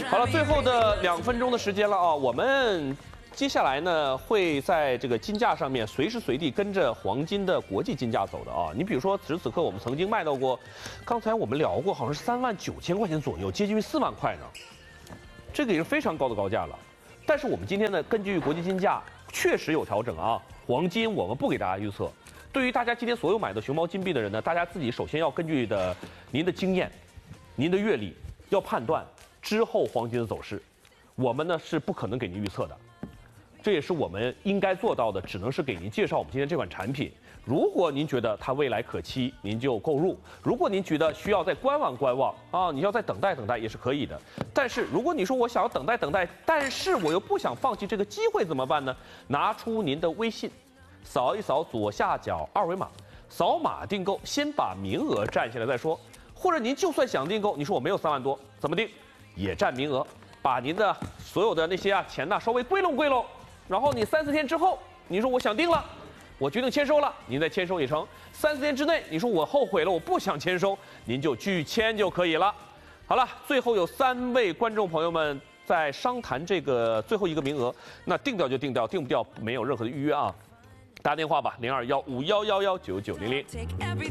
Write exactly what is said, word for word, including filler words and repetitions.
好了，最后的两分钟的时间了啊，我们接下来呢会在这个金价上面随时随地跟着黄金的国际金价走的啊。你比如说，此时此刻我们曾经卖到过，刚才我们聊过，好像是三万九千块钱左右，接近于四万块呢，这个也是非常高的高价了。但是我们今天呢，根据国际金价确实有调整啊，黄金我们不给大家预测。对于大家今天所有买的熊猫金币的人呢，大家自己首先要根据的您的经验、您的阅历，要判断之后黄金的走势。我们呢是不可能给您预测的，这也是我们应该做到的，只能是给您介绍我们今天这款产品。如果您觉得它未来可期，您就购入；如果您觉得需要再观望观望啊，你要再等待等待也是可以的。但是如果你说我想要等待等待，但是我又不想放弃这个机会怎么办呢？拿出您的微信，扫一扫左下角二维码，扫码订购，先把名额占下来再说。或者您就算想订购，你说我没有三万多，怎么定？也占名额，把您的所有的那些啊钱呐稍微归拢归拢，然后你三四天之后，你说我想定了，我决定签收了，您再签收也成。三四天之内，你说我后悔了，我不想签收，您就拒签就可以了。好了，最后有三位观众朋友们在商谈这个最后一个名额，那定掉就定掉，定不掉没有任何的预约啊。打电话吧，零二幺五幺幺幺九九零零。